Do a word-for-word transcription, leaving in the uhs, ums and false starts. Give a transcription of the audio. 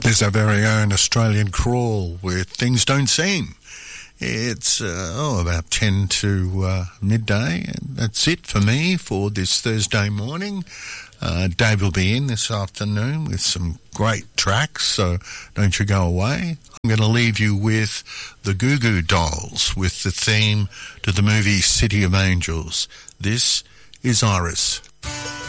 There's our very own Australian Crawl where things don't seem. It's uh, oh about ten to uh, midday, and that's it for me for this Thursday morning. Uh, Dave will be in this afternoon with some great tracks, so don't you go away. I'm going to leave you with the Goo Goo Dolls with the theme to the movie City of Angels. This is Iris.